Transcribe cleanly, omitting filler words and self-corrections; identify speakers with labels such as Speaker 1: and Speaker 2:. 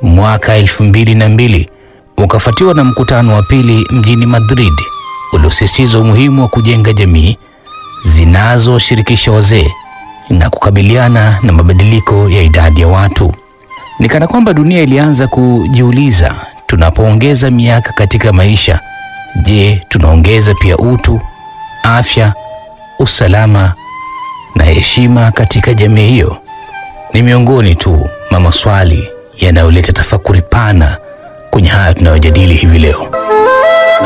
Speaker 1: mwaka 2002 ukafuatiwa na mkutano wa pili mjini Madrid uliosisitiza umuhimu wa kujenga jamii zinazoshirikisha wazee na kukabiliana na mabadiliko ya idadi ya watu. Ni kana kwamba dunia ilianza kujiuliza, tunapoongeza miaka katika maisha, je, tunaongeza pia utu, afya, usalama na heshima katika jamii hiyo? Ni miongoni tu mwa maswali yanayoleta tafakuri pana kwenye haya tunayojadili hivi leo.